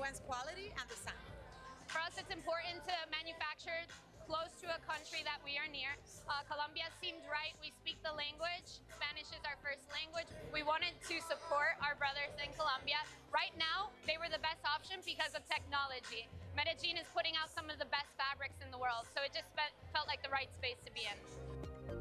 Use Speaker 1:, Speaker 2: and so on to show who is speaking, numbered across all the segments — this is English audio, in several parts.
Speaker 1: brand's quality and design.
Speaker 2: For us, it's important to manufacture close to a country that we are near. Colombia seemed right. We speak the language. Spanish is our first language. We wanted to support our brothers in Colombia. Right now, they were the best option because of technology. Medellin is putting out some of the best fabrics in the world, so it just felt like the right space to be in.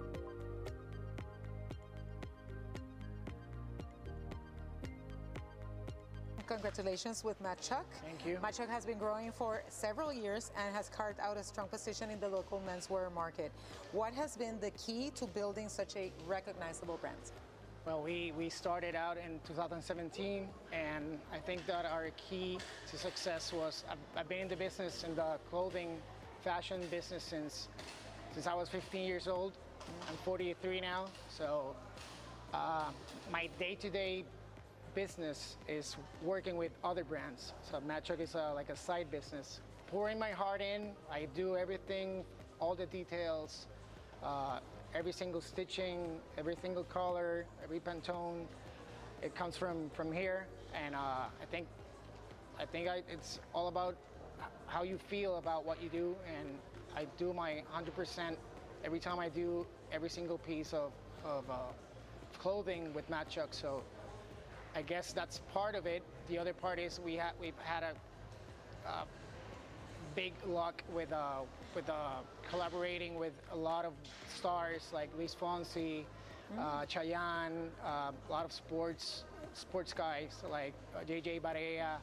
Speaker 3: Congratulations with Matchuk.
Speaker 4: Thank you.
Speaker 3: Matchuk has been growing for several years and has carved out a strong position in the local menswear market. What has been the key to building such a recognizable brand?
Speaker 4: Well, we started out in 2017, and I think that our key to success was I've been in the business, in the clothing fashion business since I was 15 years old. I'm 43 now, so my day-to-day business is working with other brands. So Matchuk is like a side business. Pouring my heart in, I do everything, all the details, every single stitching, every single color, every Pantone. It comes from here, and I think it's all about how you feel about what you do, and I do my 100% every time I do every single piece of clothing with Matchuk. So I guess that's part of it. The other part is we've had a big luck with collaborating with a lot of stars like Luis Fonsi, Chayanne, a lot of sports guys like JJ Barea.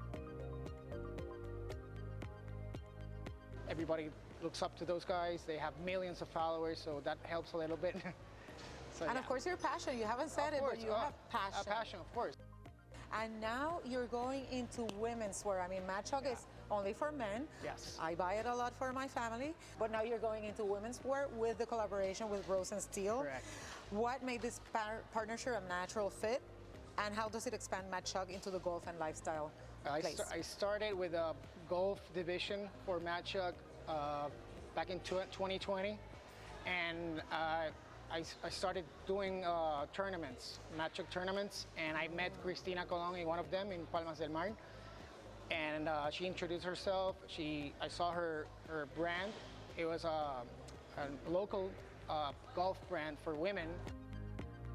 Speaker 4: Everybody looks up to those guys. They have millions of followers, so that helps a little bit. So,
Speaker 3: and of course, your passion. You haven't said it, but you have passion.
Speaker 4: A passion, of course.
Speaker 3: And now you're going into women's wear. I mean, Matchuk is only for men.
Speaker 4: Yes.
Speaker 3: I buy it a lot for my family. But now you're going into women's wear with the collaboration with Rosenstiel.
Speaker 4: Correct.
Speaker 3: What made this partnership a natural fit? And how does it expand Matchuk into the golf and lifestyle place?
Speaker 4: I started with a golf division for Matchuk back in 2020. And I started doing tournaments, Matchuk tournaments, and I met Cristina Colon in one of them in Palmas del Mar. And she introduced herself. I saw her brand. It was a local golf brand for women.